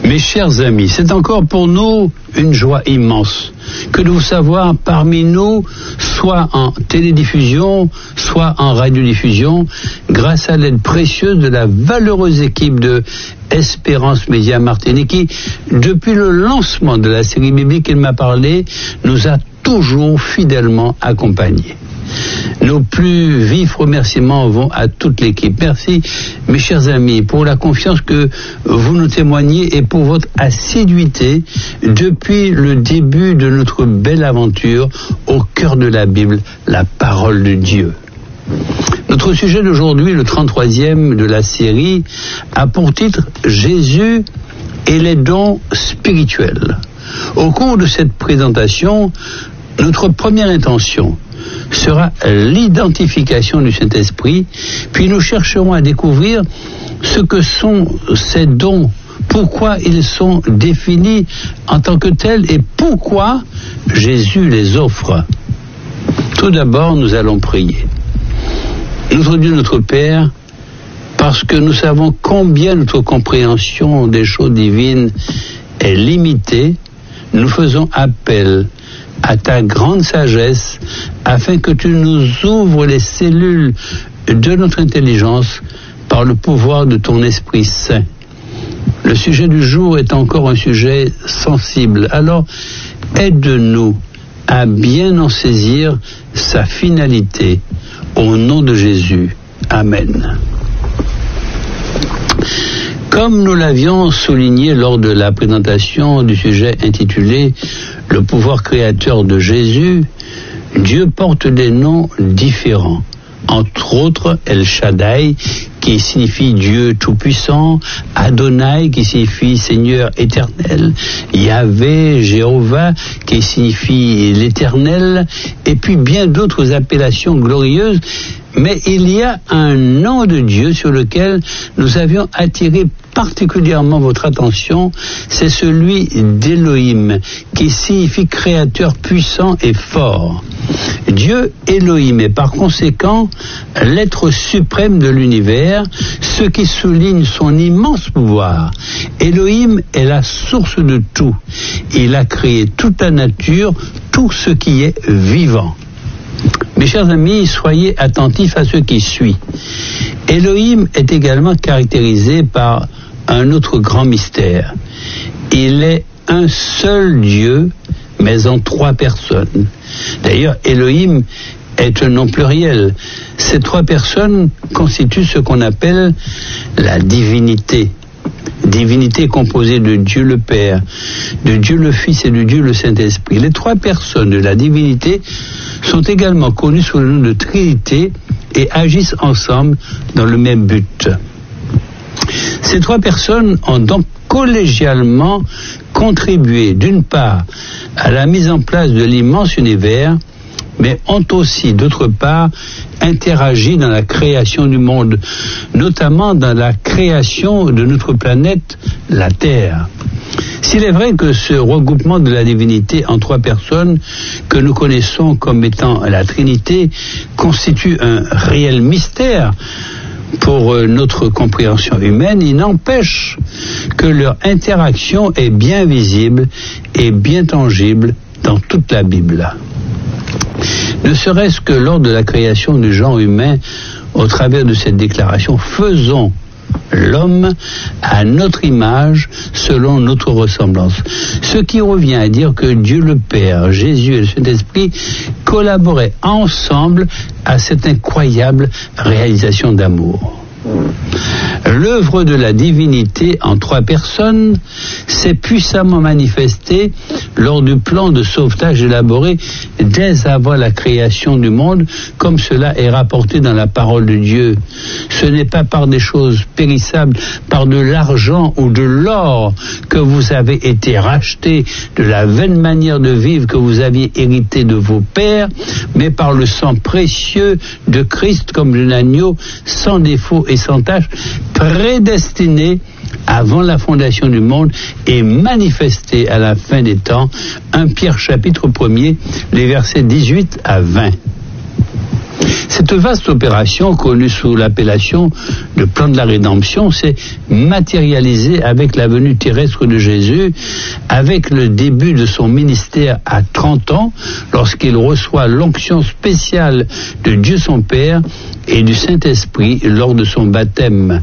Mes chers amis, c'est encore pour nous une joie immense que de vous savoir parmi nous, soit en télédiffusion, soit en radiodiffusion, grâce à l'aide précieuse de la valeureuse équipe de Espérance Média Martinique qui, depuis le lancement de la série biblique Il m'a parlé, nous a toujours fidèlement accompagnés. Nos plus vifs remerciements vont à toute l'équipe. Merci, mes chers amis, pour la confiance que vous nous témoignez et pour votre assiduité depuis le début de notre belle aventure au cœur de la Bible, la parole de Dieu. Notre sujet d'aujourd'hui, le 33e de la série, a pour titre « Jésus et les dons spirituels ». Au cours de cette présentation, notre première intention sera l'identification du Saint-Esprit, puis nous chercherons à découvrir ce que sont ces dons, pourquoi ils sont définis en tant que tels et pourquoi Jésus les offre. Tout d'abord, nous allons prier. Notre Dieu, notre Père, parce que nous savons combien notre compréhension des choses divines est limitée, nous faisons appel à ta grande sagesse, afin que tu nous ouvres les cellules de notre intelligence par le pouvoir de ton Esprit Saint. Le sujet du jour est encore un sujet sensible, alors aide-nous à bien en saisir sa finalité, au nom de Jésus. Amen. Comme nous l'avions souligné lors de la présentation du sujet intitulé « Le pouvoir créateur de Jésus », Dieu porte des noms différents. Entre autres, El Shaddai, qui signifie Dieu tout-puissant, Adonai, qui signifie Seigneur éternel, Yahvé, Jéhovah, qui signifie l'éternel, et puis bien d'autres appellations glorieuses. Mais il y a un nom de Dieu sur lequel nous avions attiré particulièrement votre attention, c'est celui d'Élohim, qui signifie créateur puissant et fort. Dieu Élohim est par conséquent l'être suprême de l'univers, ce qui souligne son immense pouvoir. Élohim est la source de tout. Il a créé toute la nature, tout ce qui est vivant. Mes chers amis, soyez attentifs à ce qui suit. Élohim est également caractérisé par un autre grand mystère. Il est un seul Dieu, mais en 3 personnes. D'ailleurs, Élohim est un nom pluriel. Ces 3 personnes constituent ce qu'on appelle la divinité. Divinité composée de Dieu le Père, de Dieu le Fils et de Dieu le Saint-Esprit. Les 3 personnes de la divinité sont également connues sous le nom de Trinité et agissent ensemble dans le même but. Ces 3 personnes ont donc collégialement contribué d'une part à la mise en place de l'immense univers, mais ont aussi, d'autre part, interagi dans la création du monde, notamment dans la création de notre planète, la Terre. S'il est vrai que ce regroupement de la divinité en 3 personnes, que nous connaissons comme étant la Trinité, constitue un réel mystère pour notre compréhension humaine, il n'empêche que leur interaction est bien visible et bien tangible dans toute la Bible. Ne serait-ce que lors de la création du genre humain, au travers de cette déclaration, faisons l'homme à notre image, selon notre ressemblance. Ce qui revient à dire que Dieu le Père, Jésus et le Saint-Esprit collaboraient ensemble à cette incroyable réalisation d'amour. L'œuvre de la divinité en 3 personnes s'est puissamment manifestée lors du plan de sauvetage élaboré dès avant la création du monde, comme cela est rapporté dans la parole de Dieu. Ce n'est pas par des choses périssables, par de l'argent ou de l'or que vous avez été rachetés de la vaine manière de vivre que vous aviez hérité de vos pères, mais par le sang précieux de Christ comme d'un agneau, sans défaut et sans tache, prédestiné avant la fondation du monde et manifesté à la fin des temps. 1 Pierre chapitre 1er, les versets 18 à 20. Cette vaste opération, connue sous l'appellation de plan de la rédemption, s'est matérialisée avec la venue terrestre de Jésus, avec le début de son ministère à 30 ans, lorsqu'il reçoit l'onction spéciale de Dieu son Père et du Saint-Esprit lors de son baptême.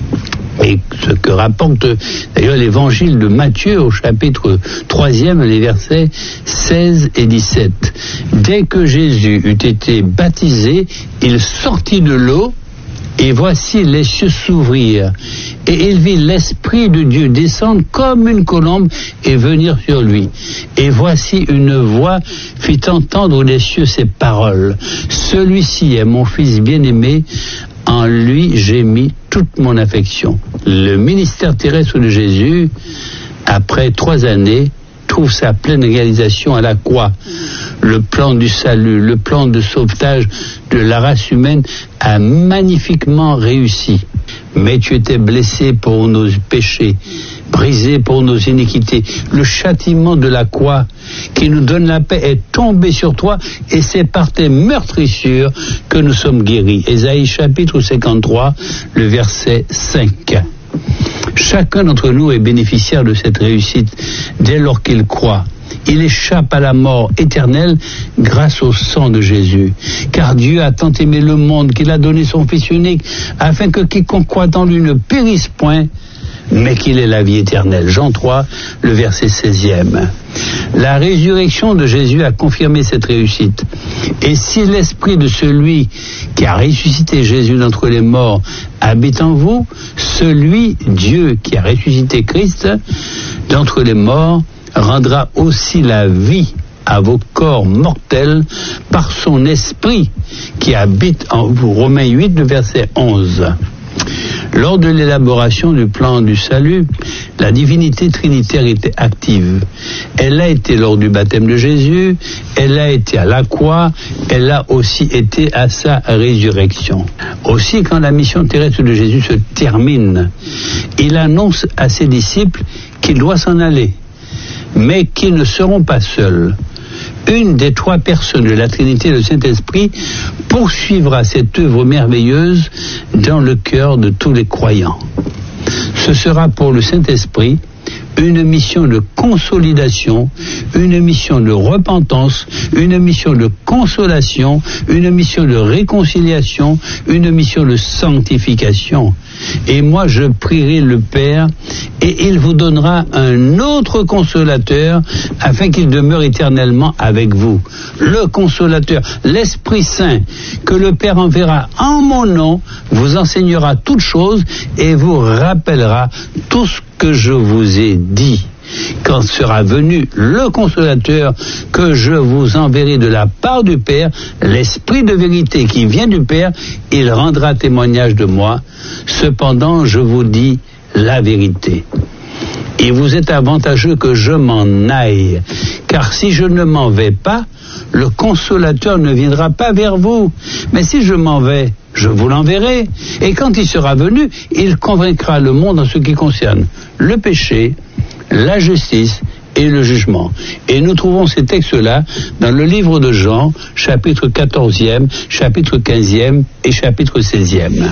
Et ce que rapporte d'ailleurs l'évangile de Matthieu au chapitre 3e, les versets 16 et 17. Dès que Jésus eut été baptisé, il sortit de l'eau, et voici les cieux s'ouvrirent, et il vit l'Esprit de Dieu descendre comme une colombe et venir sur lui. Et voici une voix fit entendre des cieux ces paroles. Celui-ci est mon Fils bien-aimé, en lui j'ai mis toute mon affection. Le ministère terrestre de Jésus, après 3 années, trouve sa pleine réalisation à la croix. Le plan du salut, le plan de sauvetage de la race humaine a magnifiquement réussi. Mais tu étais blessé pour nos péchés, brisé pour nos iniquités. Le châtiment de la croix qui nous donne la paix est tombé sur toi, et c'est par tes meurtrissures que nous sommes guéris. Ésaïe chapitre 53, le verset 5. Chacun d'entre nous est bénéficiaire de cette réussite dès lors qu'il croit. Il échappe à la mort éternelle grâce au sang de Jésus. Car Dieu a tant aimé le monde qu'il a donné son Fils unique, afin que quiconque croit en lui ne périsse point, mais qu'il ait la vie éternelle. Jean 3, le verset 16e. La résurrection de Jésus a confirmé cette réussite. Et si l'esprit de celui qui a ressuscité Jésus d'entre les morts habite en vous, celui, Dieu, qui a ressuscité Christ d'entre les morts, rendra aussi la vie à vos corps mortels par son esprit qui habite en vous. Romains 8, le verset 11. Lors de l'élaboration du plan du salut, la divinité trinitaire était active. Elle a été lors du baptême de Jésus, elle a été à la croix, elle a aussi été à sa résurrection. Aussi, quand la mission terrestre de Jésus se termine, il annonce à ses disciples qu'il doit s'en aller, mais qu'ils ne seront pas seuls. Une des 3 personnes de la Trinité, le Saint-Esprit, poursuivra cette œuvre merveilleuse dans le cœur de tous les croyants. Ce sera pour le Saint-Esprit une mission de consolidation, une mission de repentance, une mission de consolation, une mission de réconciliation, une mission de sanctification. Et moi, je prierai le Père, et il vous donnera un autre consolateur, afin qu'il demeure éternellement avec vous. Le consolateur, l'Esprit Saint, que le Père enverra en mon nom, vous enseignera toutes choses et vous rappellera tout ce que je vous ai dit. Quand sera venu le consolateur que je vous enverrai de la part du Père, l'Esprit de vérité qui vient du Père, il rendra témoignage de moi. Cependant, je vous dis la vérité. Il vous est avantageux que je m'en aille, car si je ne m'en vais pas, le consolateur ne viendra pas vers vous. Mais si je m'en vais, je vous l'enverrai. Et quand il sera venu, il convaincra le monde en ce qui concerne le péché, la justice et le jugement. Et nous trouvons ces textes-là dans le livre de Jean, chapitre 14e, chapitre 15e et chapitre 16e.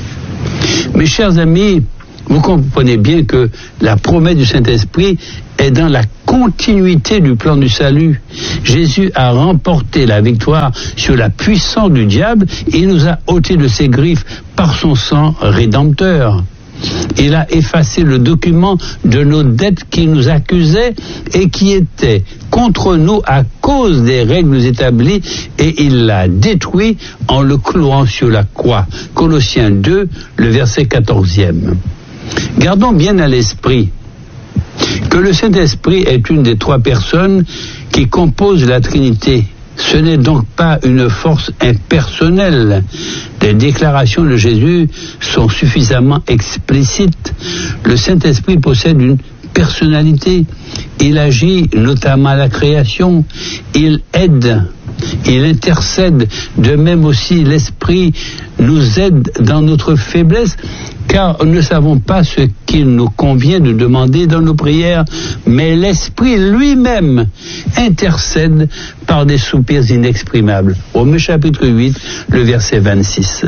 Mes chers amis, vous comprenez bien que la promesse du Saint-Esprit est dans la continuité du plan du salut. Jésus a remporté la victoire sur la puissance du diable et il nous a ôté de ses griffes par son sang rédempteur. Il a effacé le document de nos dettes qui nous accusaient et qui étaient contre nous à cause des règles établies, et il l'a détruit en le clouant sur la croix. Colossiens 2, le verset 14e. Gardons bien à l'esprit que le Saint-Esprit est une des 3 personnes qui composent la Trinité. Ce n'est donc pas une force impersonnelle. Les déclarations de Jésus sont suffisamment explicites. Le Saint-Esprit possède une personnalité. Il agit notamment à la création. Il aide. Il intercède. De même aussi, l'Esprit nous aide dans notre faiblesse, car nous ne savons pas ce qu'il nous convient de demander dans nos prières, mais l'Esprit lui-même intercède par des soupirs inexprimables. Romains chapitre 8, le verset 26.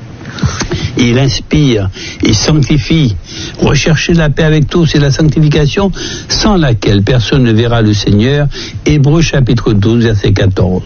Il inspire, il sanctifie. Recherchez la paix avec tous et la sanctification, sans laquelle personne ne verra le Seigneur. Hébreux chapitre 12, verset 14.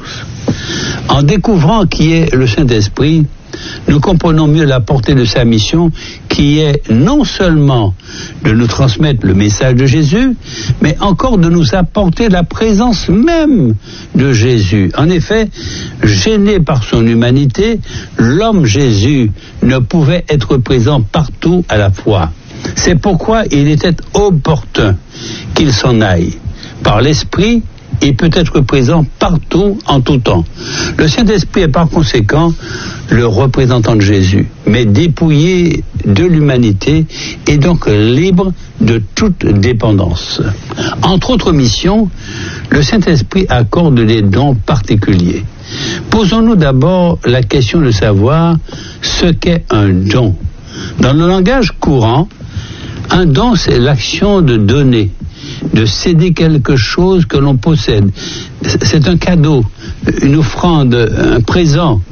En découvrant qui est le Saint-Esprit, nous comprenons mieux la portée de sa mission, qui est non seulement de nous transmettre le message de Jésus, mais encore de nous apporter la présence même de Jésus. En effet, gêné par son humanité, l'homme Jésus ne pouvait être présent partout à la fois. C'est pourquoi il était opportun qu'il s'en aille. Par l'Esprit, il peut être présent partout, en tout temps. Le Saint-Esprit est par conséquent le représentant de Jésus, mais dépouillé de l'humanité et donc libre de toute dépendance. Entre autres missions, le Saint-Esprit accorde des dons particuliers. Posons-nous d'abord la question de savoir ce qu'est un don. Dans le langage courant, un don, c'est l'action de donner, de céder quelque chose que l'on possède. C'est un cadeau, une offrande, un présent.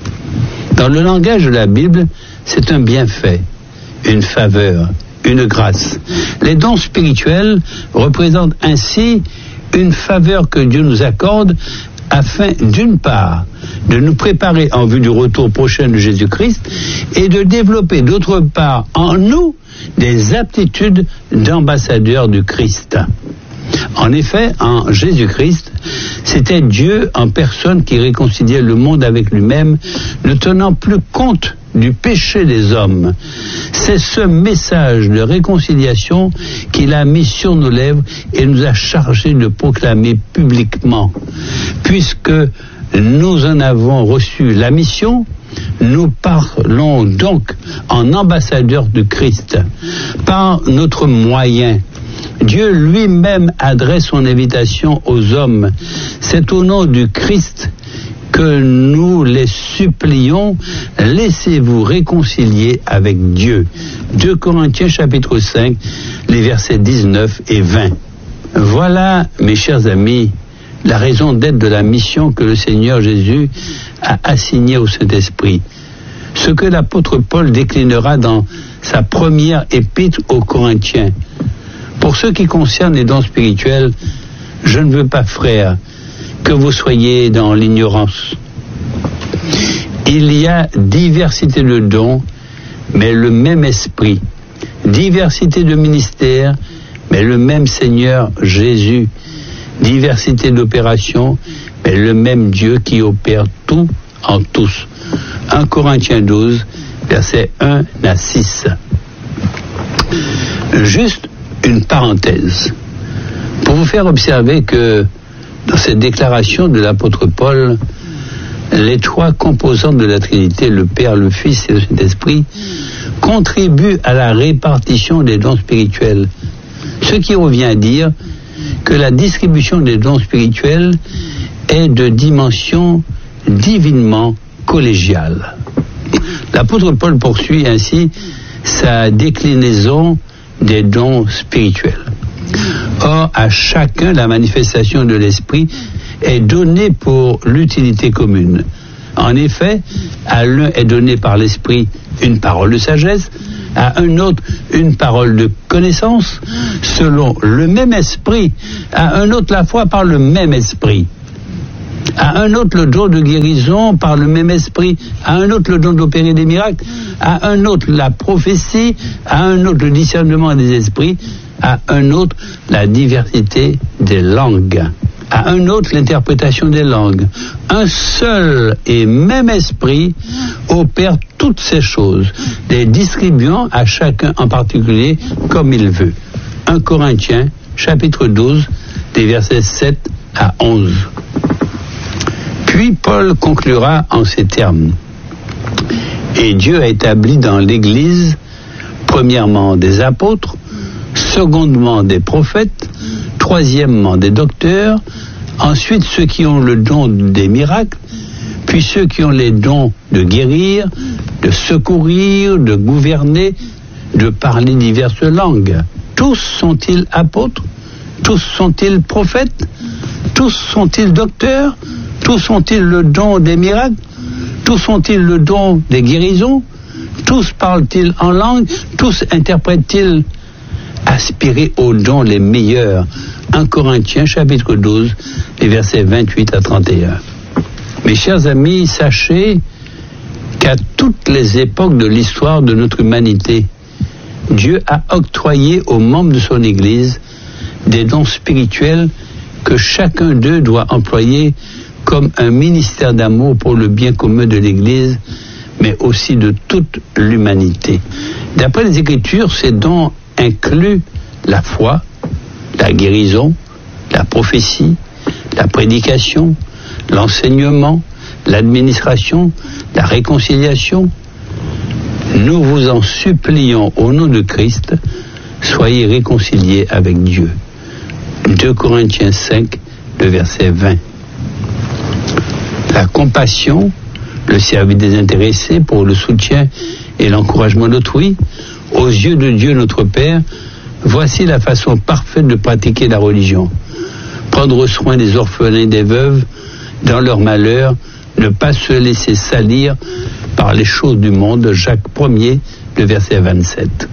Dans le langage de la Bible, c'est un bienfait, une faveur, une grâce. Les dons spirituels représentent ainsi une faveur que Dieu nous accorde afin, d'une part, de nous préparer en vue du retour prochain de Jésus-Christ et de développer, d'autre part, en nous, des aptitudes d'ambassadeurs du Christ. En effet, en Jésus-Christ, c'était Dieu en personne qui réconciliait le monde avec lui-même, ne tenant plus compte du péché des hommes. C'est ce message de réconciliation qu'il a mis sur nos lèvres et nous a chargés de proclamer publiquement. Puisque nous en avons reçu la mission, nous parlons donc en ambassadeurs du Christ. Par notre moyen, Dieu lui-même adresse son invitation aux hommes. C'est au nom du Christ que nous les supplions, laissez-vous réconcilier avec Dieu. 2 Corinthiens chapitre 5, les versets 19 et 20. Voilà, mes chers amis, la raison d'être de la mission que le Seigneur Jésus a assignée au Saint-Esprit. Ce que l'apôtre Paul déclinera dans sa première épître aux Corinthiens. Pour ce qui concerne les dons spirituels, je ne veux pas, frères, que vous soyez dans l'ignorance. Il y a diversité de dons, mais le même esprit. Diversité de ministères, mais le même Seigneur Jésus. Diversité d'opérations, mais le même Dieu qui opère tout en tous. 1 Corinthiens 12, versets 1 à 6. Juste une parenthèse, pour vous faire observer que dans cette déclaration de l'apôtre Paul, les trois composantes de la Trinité, le Père, le Fils et le Saint-Esprit, contribuent à la répartition des dons spirituels. Ce qui revient à dire que la distribution des dons spirituels est de dimension divinement collégiale. L'apôtre Paul poursuit ainsi sa déclinaison des dons spirituels. Or, à chacun, la manifestation de l'Esprit est donnée pour l'utilité commune. En effet, à l'un est donné par l'Esprit une parole de sagesse, à un autre une parole de connaissance, selon le même Esprit, à un autre la foi par le même Esprit, à un autre le don de guérison par le même Esprit, à un autre le don d'opérer des miracles, à un autre la prophétie, à un autre le discernement des esprits, à un autre la diversité des langues, à un autre l'interprétation des langues. Un seul et même esprit opère toutes ces choses, les distribuant à chacun en particulier comme il veut. 1 Corinthiens, chapitre 12, des versets 7 à 11. Puis Paul conclura en ces termes. Et Dieu a établi dans l'Église, premièrement des apôtres, secondement des prophètes, troisièmement des docteurs, ensuite ceux qui ont le don des miracles, puis ceux qui ont les dons de guérir, de secourir, de gouverner, de parler diverses langues. Tous sont-ils apôtres? Tous sont-ils prophètes? Tous sont-ils docteurs? Tous ont-ils le don des miracles? Tous ont-ils le don des guérisons? Tous parlent-ils en langue? Tous interprètent-ils? Aspirez aux dons les meilleurs. 1 Corinthiens chapitre 12, les versets 28 à 31. Mes chers amis, sachez qu'à toutes les époques de l'histoire de notre humanité, Dieu a octroyé aux membres de son Église des dons spirituels que chacun d'eux doit employer comme un ministère d'amour pour le bien commun de l'Église, mais aussi de toute l'humanité. D'après les Écritures, ces dons incluent la foi, la guérison, la prophétie, la prédication, l'enseignement, l'administration, la réconciliation. Nous vous en supplions au nom de Christ, soyez réconciliés avec Dieu. 2 Corinthiens 5, le verset 20. La compassion, le service désintéressé pour le soutien et l'encouragement d'autrui, aux yeux de Dieu notre Père, voici la façon parfaite de pratiquer la religion. Prendre soin des orphelins et des veuves dans leur malheur, ne pas se laisser salir par les choses du monde. Jacques 1er, le verset 27.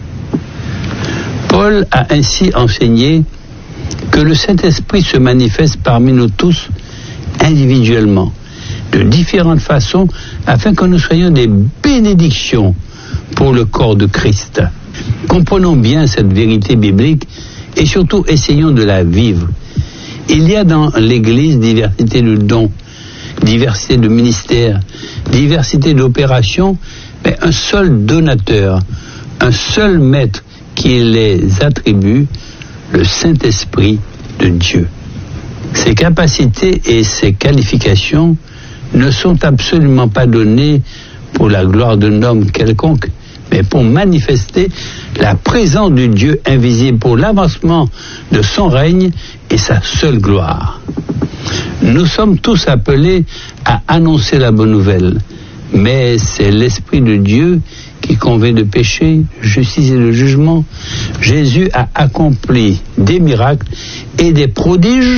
Paul a ainsi enseigné que le Saint-Esprit se manifeste parmi nous tous individuellement, de différentes façons, afin que nous soyons des bénédictions pour le corps de Christ. Comprenons bien cette vérité biblique et surtout essayons de la vivre. Il y a dans l'Église diversité de dons, diversité de ministères, diversité d'opérations, mais un seul donateur, un seul maître qui les attribue, le Saint-Esprit de Dieu. Ses capacités et ses qualifications ne sont absolument pas données pour la gloire d'un homme quelconque, mais pour manifester la présence du Dieu invisible, pour l'avancement de son règne et sa seule gloire. Nous sommes tous appelés à annoncer la bonne nouvelle, mais c'est l'Esprit de Dieu qui convainc de péché, justice et de jugement. Jésus a accompli des miracles et des prodiges,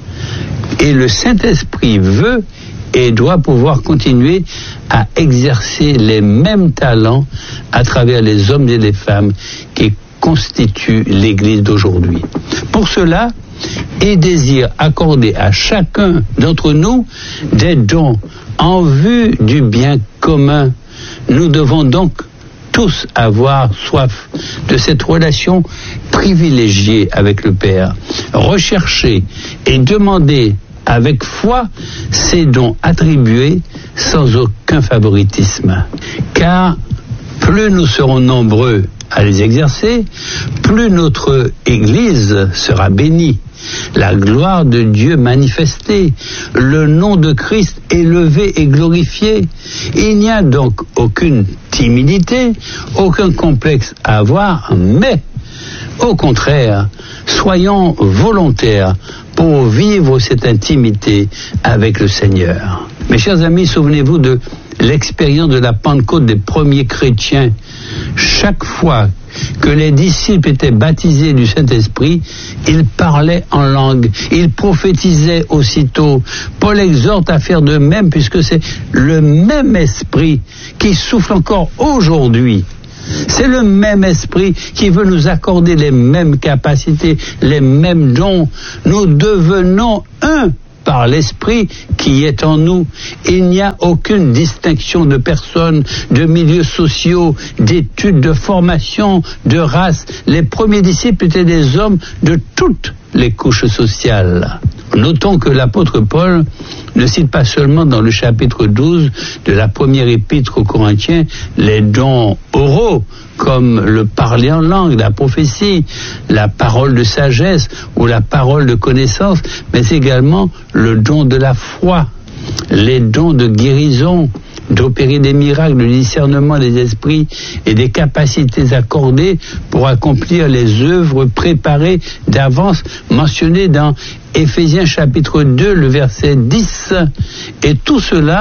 et le Saint-Esprit veut et doit pouvoir continuer à exercer les mêmes talents à travers les hommes et les femmes qui constituent l'Église d'aujourd'hui. Pour cela, il désire accorder à chacun d'entre nous des dons en vue du bien commun. Nous devons donc tous avoir soif de cette relation privilégiée avec le Père, rechercher et demander avec foi ces dons attribués sans aucun favoritisme. Car plus nous serons nombreux à les exercer, plus notre Église sera bénie, la gloire de Dieu manifestée, le nom de Christ élevé et glorifié. Il n'y a donc aucune timidité, aucun complexe à avoir, mais au contraire, soyons volontaires pour vivre cette intimité avec le Seigneur. Mes chers amis, souvenez-vous de l'expérience de la Pentecôte des premiers chrétiens. Chaque fois que les disciples étaient baptisés du Saint-Esprit, ils parlaient en langue, ils prophétisaient aussitôt. Paul exhorte à faire de même, puisque c'est le même esprit qui souffle encore aujourd'hui. C'est le même esprit qui veut nous accorder les mêmes capacités, les mêmes dons. Nous devenons un par l'esprit qui est en nous. Il n'y a aucune distinction de personnes, de milieux sociaux, d'études, de formation, de race. Les premiers disciples étaient des hommes de toutes les couches sociales. Notons que l'apôtre Paul ne cite pas seulement dans le chapitre 12 de la première épître aux Corinthiens les dons oraux, comme le parler en langue, la prophétie, la parole de sagesse ou la parole de connaissance, mais également le don de la foi, les dons de guérison, d'opérer des miracles, de discernement des esprits et des capacités accordées pour accomplir les œuvres préparées d'avance mentionnées dans Éphésiens chapitre 2, le verset 10. Et tout cela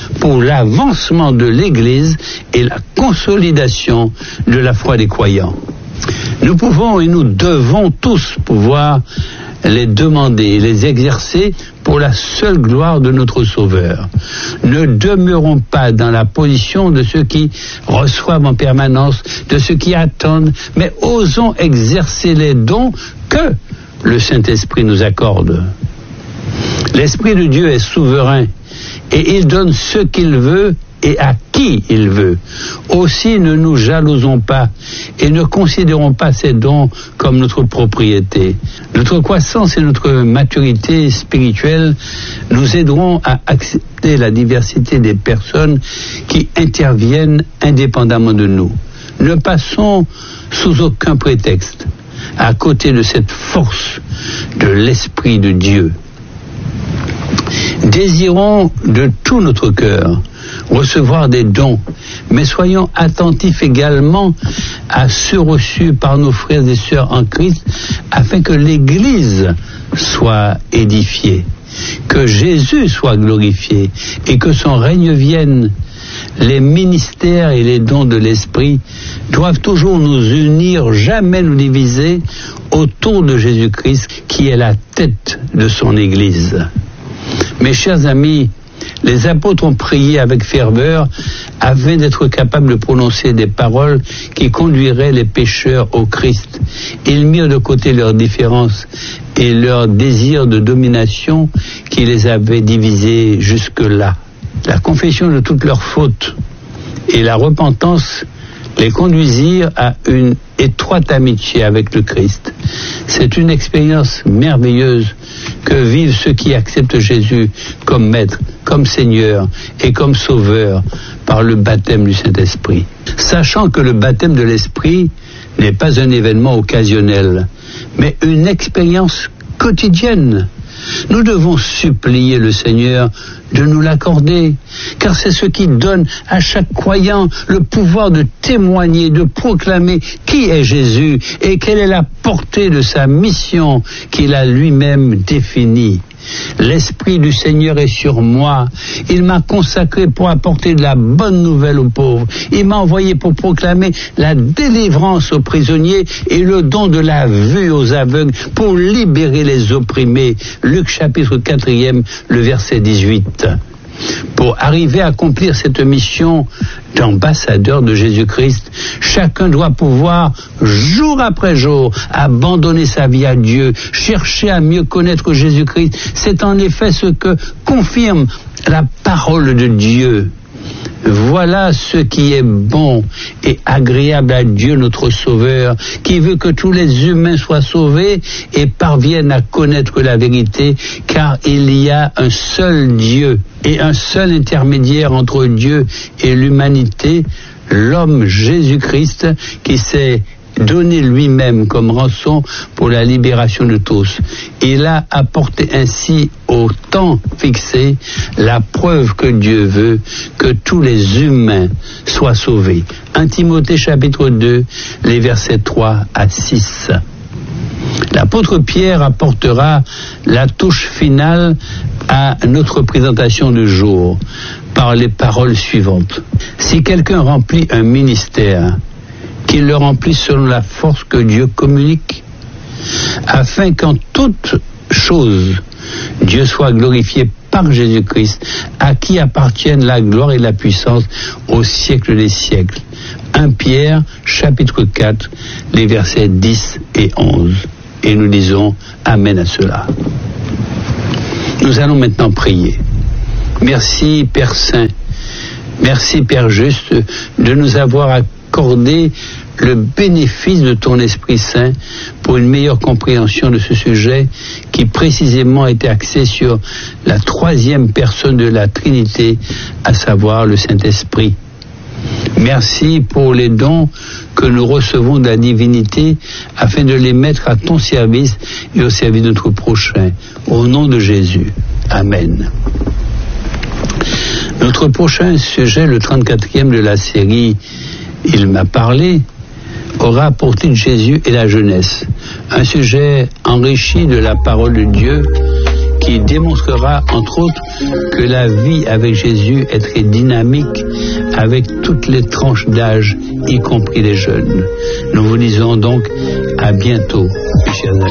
pour l'avancement de l'Église et la consolidation de la foi des croyants. Nous pouvons et nous devons tous pouvoir les demander et les exercer pour la seule gloire de notre Sauveur. Ne demeurons pas dans la position de ceux qui reçoivent en permanence, de ceux qui attendent, mais osons exercer les dons que le Saint-Esprit nous accorde. L'Esprit de Dieu est souverain et il donne ce qu'il veut et à qui il veut. Aussi ne nous jalousons pas et ne considérons pas ces dons comme notre propriété. Notre croissance et notre maturité spirituelle nous aideront à accepter la diversité des personnes qui interviennent indépendamment de nous. Ne passons sous aucun prétexte à côté de cette force de l'Esprit de Dieu. Désirons de tout notre cœur recevoir des dons, mais soyons attentifs également à ceux reçus par nos frères et sœurs en Christ, afin que l'Église soit édifiée, que Jésus soit glorifié et que son règne vienne. Les ministères et les dons de l'Esprit doivent toujours nous unir, jamais nous diviser, autour de Jésus-Christ, qui est la tête de son Église. Mes chers amis, les apôtres ont prié avec ferveur afin d'être capables de prononcer des paroles qui conduiraient les pécheurs au Christ. Ils mirent de côté leurs différences et leur désir de domination qui les avait divisés jusque-là. La confession de toutes leurs fautes et la repentance les conduisirent à une étroite amitié avec le Christ. C'est une expérience merveilleuse que vivent ceux qui acceptent Jésus comme Maître, comme Seigneur et comme Sauveur par le baptême du Saint-Esprit. Sachant que le baptême de l'Esprit n'est pas un événement occasionnel, mais une expérience quotidienne. Nous devons supplier le Seigneur de nous l'accorder, car c'est ce qui donne à chaque croyant le pouvoir de témoigner, de proclamer qui est Jésus et quelle est la portée de sa mission qu'il a lui-même définie. L'Esprit du Seigneur est sur moi. Il m'a consacré pour apporter de la bonne nouvelle aux pauvres. Il m'a envoyé pour proclamer la délivrance aux prisonniers et le don de la vue aux aveugles, pour libérer les opprimés. Luc chapitre 4e, le verset 18. Pour arriver à accomplir cette mission d'ambassadeur de Jésus-Christ, chacun doit pouvoir, jour après jour, abandonner sa vie à Dieu, chercher à mieux connaître Jésus-Christ. C'est en effet ce que confirme la parole de Dieu. Voilà ce qui est bon et agréable à Dieu notre Sauveur, qui veut que tous les humains soient sauvés et parviennent à connaître la vérité, car il y a un seul Dieu et un seul intermédiaire entre Dieu et l'humanité, l'homme Jésus-Christ, qui s'est donné lui-même comme rançon pour la libération de tous. Il a apporté ainsi au temps fixé la preuve que Dieu veut que tous les humains soient sauvés. 1 Timothée chapitre 2, les versets 3 à 6. L'apôtre Pierre apportera la touche finale à notre présentation du jour par les paroles suivantes. Si quelqu'un remplit un ministère, qu'il le remplisse selon la force que Dieu communique, afin qu'en toute chose, Dieu soit glorifié par Jésus-Christ, à qui appartiennent la gloire et la puissance au siècle des siècles. 1 Pierre, chapitre 4, les versets 10 et 11. Et nous disons Amen à cela. Nous allons maintenant prier. Merci Père Saint, merci Père Juste de nous avoir accordé le bénéfice de ton Esprit Saint pour une meilleure compréhension de ce sujet qui précisément était axé sur la troisième personne de la Trinité, à savoir le Saint-Esprit. Merci pour les dons que nous recevons de la divinité afin de les mettre à ton service et au service de notre prochain. Au nom de Jésus. Amen. Notre prochain sujet, le 34e de la série « Il m'a parlé », aura pour titre Jésus et la jeunesse. Un sujet enrichi de la parole de Dieu qui démontrera, entre autres, que la vie avec Jésus est très dynamique, avec toutes les tranches d'âge, y compris les jeunes. Nous vous disons donc à bientôt, mes chers amis.